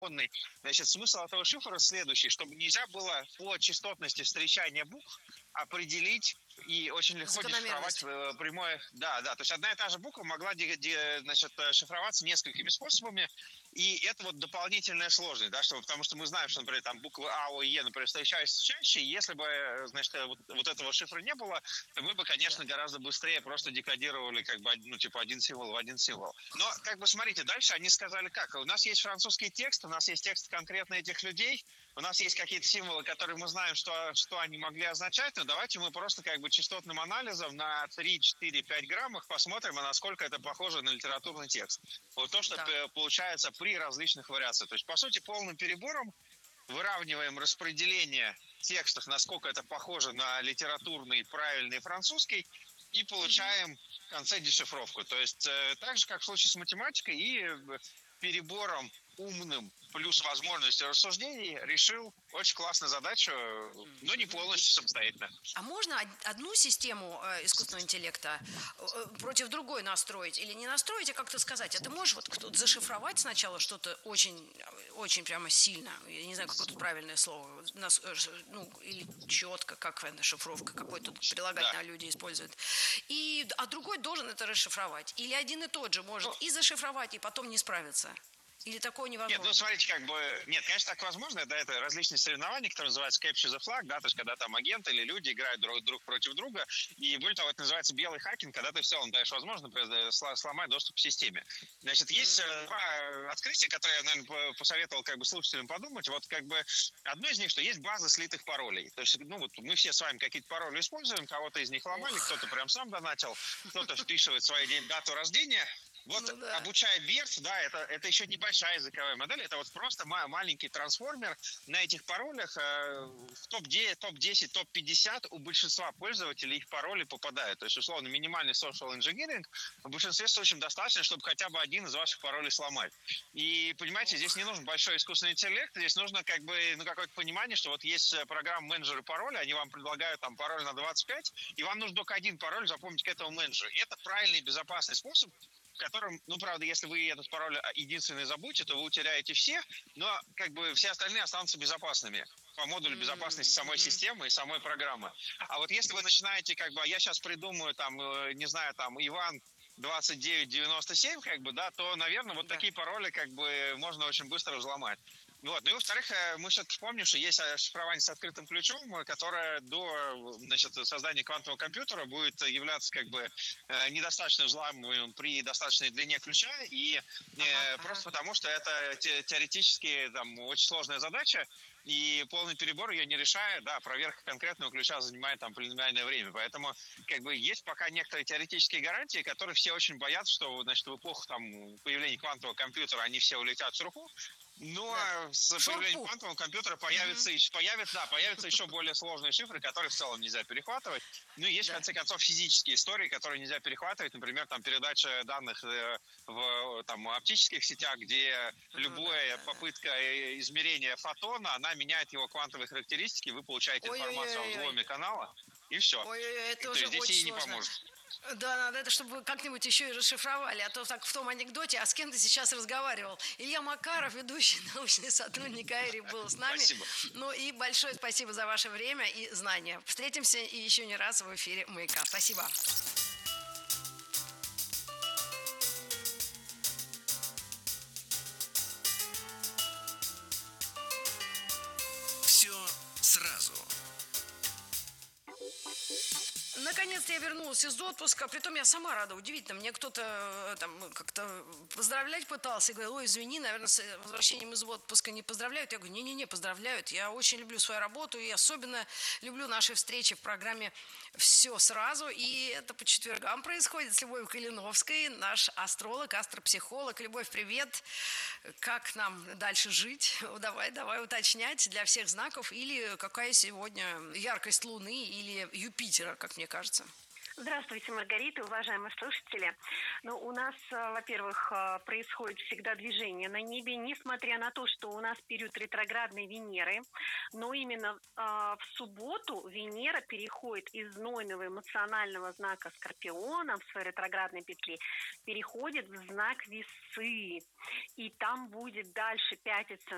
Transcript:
Значит, смысл этого шифра следующий, чтобы нельзя было по частотности встречания букв определить и очень легко дешифровать Закономерность. прямое. Да, да, то есть одна и та же буква могла значит, шифроваться несколькими способами, и это вот дополнительная сложность, да, чтобы, потому что мы знаем, что, например, там буквы А, О и Е, например, встречаются чаще, и если бы, значит, вот этого шифра не было, то мы бы, конечно, Да. гораздо быстрее просто декодировали как бы, ну, типа, один символ в один символ. Но, как бы, смотрите, дальше они сказали как? У нас есть французский текст, у нас есть текст конкретно этих людей, у нас есть какие-то символы, которые мы знаем, что они могли означать, но давайте мы просто как бы частотным анализом на 3, 4, 5 граммах посмотрим, а насколько это похоже на литературный текст. Вот то, что Так. получается при различных вариациях. То есть, по сути, полным перебором выравниваем распределение текстов, насколько это похоже на литературный правильный французский, и получаем в конце дешифровку. То есть так же, как в случае с математикой, и перебором умным плюс возможностью рассуждений решил очень классную задачу, но не полностью самостоятельно. А можно одну систему искусственного интеллекта против другой настроить? Или не настроить, а как-то сказать, а ты можешь вот кто-то зашифровать сначала что-то очень прямо сильно, я не знаю, какое тут правильное слово, ну, или четко, как это, шифровка, какой тут Да. прилагательное люди используют. А другой должен это расшифровать. Или один и тот же может Ну, и зашифровать, и потом не справиться. Или такое нет, ну невозможно? смотрите, как бы, нет, конечно, так возможно, да, это различные соревнования, которые называются Capture the Flag, да, то есть когда там агенты или люди играют друг против друга, и более того, это называется белый хакинг, когда ты в целом даешь возможность, например, сломать доступ к системе. Значит, есть два открытия, которые я, наверное, посоветовал как бы слушателям подумать, вот как бы одно из них, что есть база слитых паролей, то есть, ну вот мы все с вами какие-то пароли используем, кого-то из них ломали, Ох, кто-то прям сам донатил, кто-то вписывает свою дату рождения. Вот ну да. обучая BERT, да, это еще небольшая языковая модель, это вот просто маленький трансформер на этих паролях в топ-10, топ-10, топ-50 у большинства пользователей их пароли попадают. То есть, условно, минимальный social engineering в большинстве случаев достаточно, чтобы хотя бы один из ваших паролей сломать. И, понимаете, здесь не нужен большой искусственный интеллект, здесь нужно как бы, ну, какое-то понимание, что вот есть программы менеджеры пароля, они вам предлагают там пароль на 25, и вам нужно только один пароль запомнить к этому менеджеру. И это правильный безопасный способ, в котором, ну, правда, если вы этот пароль единственный забудете, то вы утеряете все, но как бы все остальные останутся безопасными по модулю безопасности самой системы и самой программы. А вот если вы начинаете, как бы, я сейчас придумаю, там, не знаю, там, Иван 2997, как бы, да, то, наверное, вот Да. такие пароли, как бы, можно очень быстро взломать. Вот. Ну и во-вторых, мы все-таки помним, что есть шифрование с открытым ключом, которое до, значит, создания квантового компьютера будет являться как бы недостаточно взламываемым при достаточной длине ключа, и Ага, ага. просто потому, что это теоретически там очень сложная задача, и полный перебор ее не решает, да, проверка конкретного ключа занимает там пленумерное время, поэтому как бы есть пока некоторые теоретические гарантии, которые все очень боятся, что, значит, в эпоху там появления квантового компьютера они все улетят в труху. Но Да. с появлением Шурпу. квантового компьютера Мгм. появятся еще более сложные шифры, которые в целом нельзя перехватывать. Ну и есть, в Да. конце концов, физические истории, которые нельзя перехватывать. Например, там передача данных в там, оптических сетях, где Ну да, любая да, да. попытка измерения фотона, она меняет его квантовые характеристики, вы получаете информацию о Ой-ой-ой-ой. взломе канала, и все. Ой-ой-ой, это То уже есть здесь очень и не сложно. поможет. Да, надо это, чтобы вы как-нибудь еще и расшифровали, а то так в том анекдоте, а с кем ты сейчас разговаривал? Илья Макаров, ведущий научный сотрудник Айри, был с нами. Спасибо. Ну и большое спасибо за ваше время и знания. Встретимся и еще не раз в эфире «Маяка». Спасибо. Все сразу. Наконец-то я вернулась из отпуска, притом я сама рада, удивительно, мне кто-то там как-то поздравлять пытался, и говорил, ой, извини, наверное, с возвращением из отпуска не поздравляют. Я говорю, не-не-не, поздравляют, я очень люблю свою работу, и особенно люблю наши встречи в программе «Все сразу», и это по четвергам происходит с Любовью Калиновской, наш астролог, астропсихолог. Любовь, привет, как нам дальше жить? Давай уточнять для всех знаков, или какая сегодня яркость Луны или Юпитера, как мне кажется. Здравствуйте, Маргарита, уважаемые слушатели. Ну, у нас, во-первых, происходит всегда движение на небе, несмотря на то, что у нас период ретроградной Венеры, но именно в субботу Венера переходит из знойного эмоционального знака Скорпиона в своей ретроградной петле, переходит в знак Весы, и там будет дальше пятиться